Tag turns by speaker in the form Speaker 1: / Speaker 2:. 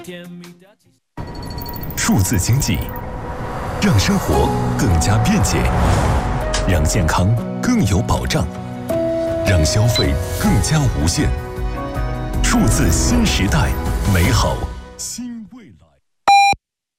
Speaker 1: 数字经济让生活更加便捷，让健康更有保障，让消费更加无限。数字新时代，美好新。